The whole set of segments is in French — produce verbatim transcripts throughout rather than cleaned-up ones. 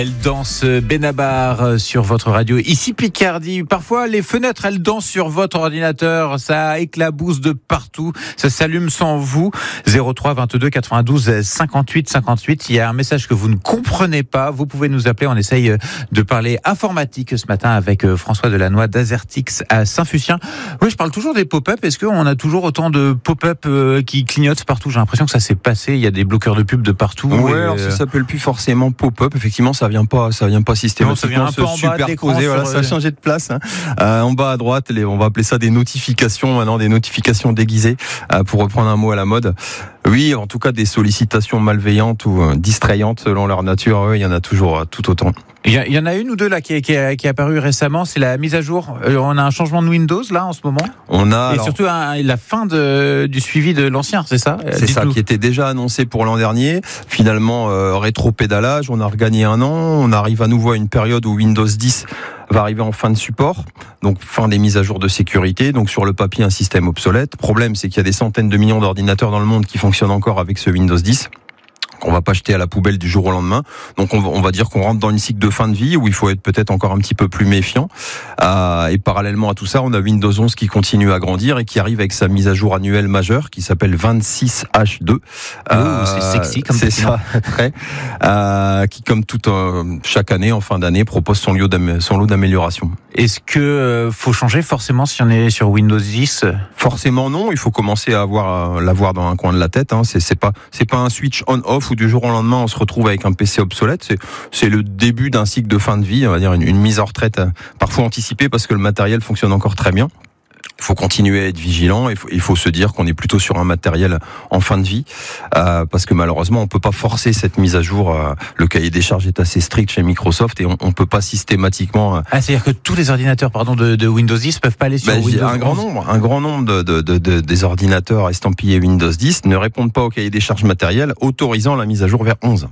Elle danse Benabar sur votre radio. Ici Picardie. Parfois, les fenêtres, elles dansent sur votre ordinateur. Ça éclabousse de partout. Ça s'allume sans vous. zéro trois vingt-deux quatre-vingt-douze cinquante-huit cinquante-huit. Il y a un message que vous ne comprenez pas. Vous pouvez nous appeler. On essaye de parler informatique ce matin avec François Delannoy d'Azertix à Saint-Fucien. Oui, je parle toujours des pop-up. Est-ce qu'on a toujours autant de pop-up qui clignotent partout? J'ai l'impression que ça s'est passé. Il y a des bloqueurs de pub de partout. Ouais, et... alors ça s'appelle plus forcément pop-up. Effectivement, ça vient pas, ça vient pas systématiquement se superposer. Voilà, ça a changé de place. Hein. Euh, en bas à droite, les, on va appeler ça des notifications maintenant, des notifications déguisées, euh, pour reprendre un mot à la mode. Oui, en tout cas, des sollicitations malveillantes ou euh, distrayantes selon leur nature. Oui, il y en a toujours euh, tout autant. Il y, y en a une ou deux là qui est, qui est, qui est apparue récemment, c'est la mise à jour. Euh, on a un changement de Windows là en ce moment. On a et alors, surtout un, la fin de, du suivi de l'ancien, c'est ça? C'est ça, qui était déjà annoncé pour l'an dernier. Finalement, euh, rétro-pédalage, on a regagné un an. On arrive à nouveau à une période où Windows dix va arriver en fin de support, donc fin des mises à jour de sécurité, donc sur le papier un système obsolète. Problème, c'est qu'il y a des centaines de millions d'ordinateurs dans le monde qui fonctionnent encore avec ce Windows dix. On va pas jeter à la poubelle du jour au lendemain. Donc on va, on va dire qu'on rentre dans une cycle de fin de vie où il faut être peut-être encore un petit peu plus méfiant. Euh, et parallèlement à tout ça, on a Windows onze qui continue à grandir et qui arrive avec sa mise à jour annuelle majeure qui s'appelle vingt-six H deux. Euh, oh, c'est sexy comme c'est ça, très. Euh, qui comme tout euh, chaque année en fin d'année propose son lot son lot d'amélioration. Est-ce que euh, faut changer forcément si on est sur Windows dix? Forcément non. Il faut commencer à avoir à l'avoir dans un coin de la tête. Hein. C'est, c'est pas c'est pas un switch on/off où du jour au lendemain on se retrouve avec un P C obsolète. C'est, c'est le début d'un cycle de fin de vie, on va dire une, une mise en retraite euh, parfois anticipée parce que le matériel fonctionne encore très bien. Il faut continuer à être vigilant. Il faut, il faut se dire qu'on est plutôt sur un matériel en fin de vie, euh, parce que malheureusement, on peut pas forcer cette mise à jour. Euh, le cahier des charges est assez strict chez Microsoft et on, on peut pas systématiquement. Euh... Ah, c'est-à-dire que tous les ordinateurs, pardon, de, de Windows dix peuvent pas aller sur ben, Windows un grand nombre, un grand nombre de, de, de, de des ordinateurs estampillés Windows dix ne répondent pas au cahier des charges matériel autorisant la mise à jour vers onze.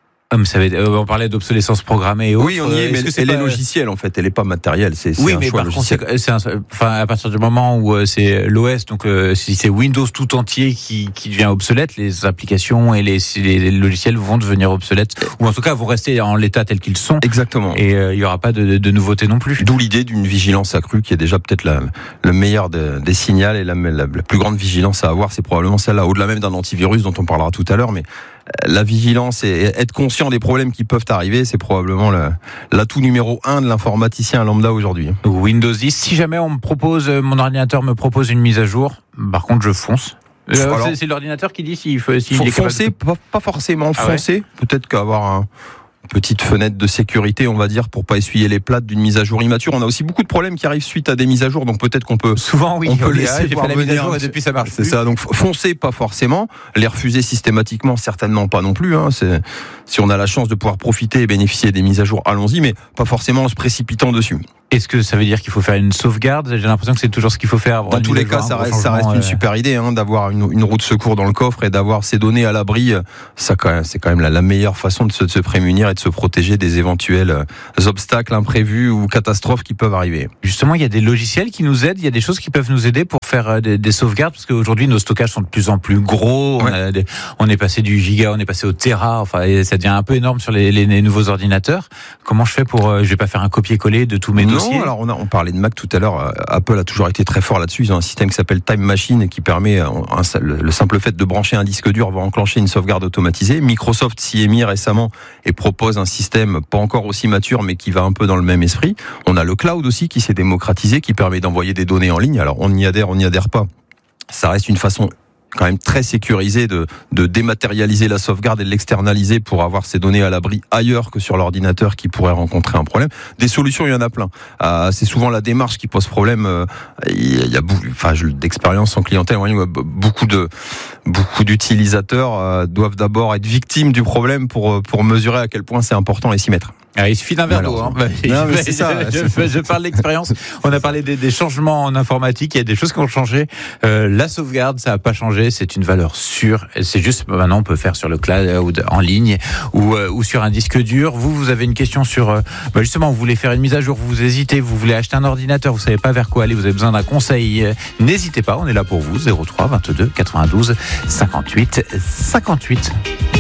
Ça veut, euh, on parlait d'obsolescence programmée et autres. Oui, on y est, mais elle est logicielle en fait, elle est pas matérielle. C'est, c'est oui, un mais choix par logiciel. contre, c'est, c'est un, enfin, à partir du moment où euh, c'est l'O S, donc euh, si c'est Windows tout entier qui, qui devient obsolète, les applications et les, les, les logiciels vont devenir obsolètes, ou en tout cas vont rester en l'état tel qu'ils sont. Exactement. Et il euh, y aura pas de, de nouveautés non plus. D'où l'idée d'une vigilance accrue qui est déjà peut-être la, le meilleur de, des signaux et la, la, la plus grande vigilance à avoir, c'est probablement celle-là, au-delà même d'un antivirus dont on parlera tout à l'heure, mais la vigilance et être conscient des problèmes qui peuvent arriver, c'est probablement le, l'atout numéro un de l'informaticien lambda aujourd'hui. Windows dix, si jamais on me propose, mon ordinateur me propose une mise à jour, par contre je fonce. Euh, Alors, c'est, c'est l'ordinateur qui dit s'il faut, s'il faut est foncer, pas, pas forcément ah foncer, ouais. Peut-être qu'avoir un petite fenêtre de sécurité, on va dire, pour pas essuyer les plates d'une mise à jour immature. On a aussi beaucoup de problèmes qui arrivent suite à des mises à jour, donc peut-être qu'on peut souvent oui, on peut on laisser j'ai fait la mise à jour et depuis ça marche. C'est plus. ça. Donc foncer pas forcément, les refuser systématiquement certainement pas non plus. Hein. C'est si on a la chance de pouvoir profiter et bénéficier des mises à jour, allons-y, mais pas forcément en se précipitant dessus. Est-ce que ça veut dire qu'il faut faire une sauvegarde? J'ai l'impression que c'est toujours ce qu'il faut faire. Dans tous les cas, ça reste, ça reste une super idée hein, d'avoir une, une roue de secours dans le coffre et d'avoir ces données à l'abri. Ça, quand même, c'est quand même la, la meilleure façon de se, de se prémunir et de se protéger des éventuels obstacles imprévus ou catastrophes qui peuvent arriver. Justement, il y a des logiciels qui nous aident, il y a des choses qui peuvent nous aider pour faire des, des sauvegardes, parce qu'aujourd'hui, nos stockages sont de plus en plus gros. Ouais. On, a des, on est passé du giga, on est passé au téra. Enfin, ça devient un peu énorme sur les, les, les nouveaux ordinateurs. Comment je fais pour... Je vais pas faire un copier-coller de tous mes non, dossiers. Alors on, a, on parlait de Mac tout à l'heure. Apple a toujours été très fort là-dessus. Ils ont un système qui s'appelle Time Machine et qui permet, un, le simple fait de brancher un disque dur va enclencher une sauvegarde automatisée. Microsoft s'y est mis récemment et propose un système pas encore aussi mature, mais qui va un peu dans le même esprit. On a le cloud aussi qui s'est démocratisé, qui permet d'envoyer des données en ligne. Alors on y adhère, on n'y adhère pas. Ça reste une façon quand même très sécurisé de, de dématérialiser la sauvegarde et de l'externaliser pour avoir ces données à l'abri ailleurs que sur l'ordinateur qui pourrait rencontrer un problème. Des solutions, il y en a plein. Euh, c'est souvent la démarche qui pose problème. Euh, il y a beaucoup, enfin, d'expérience en clientèle, beaucoup de, beaucoup d'utilisateurs euh, doivent d'abord être victimes du problème pour, pour mesurer à quel point c'est important et s'y mettre. Ah, il suffit d'un verre d'eau. Hein. Non, mais c'est ça. Je, je, je parle d'expérience. On a parlé des, des changements en informatique. Il y a des choses qui ont changé. Euh, la sauvegarde, ça n'a pas changé. C'est une valeur sûre. C'est juste maintenant, on peut faire sur le cloud, en ligne ou, euh, ou sur un disque dur. Vous, vous avez une question sur... Euh, bah justement, vous voulez faire une mise à jour, vous hésitez, vous voulez acheter un ordinateur, vous savez pas vers quoi aller, vous avez besoin d'un conseil. Euh, n'hésitez pas, on est là pour vous. zéro trois vingt-deux quatre-vingt-douze cinquante-huit cinquante-huit.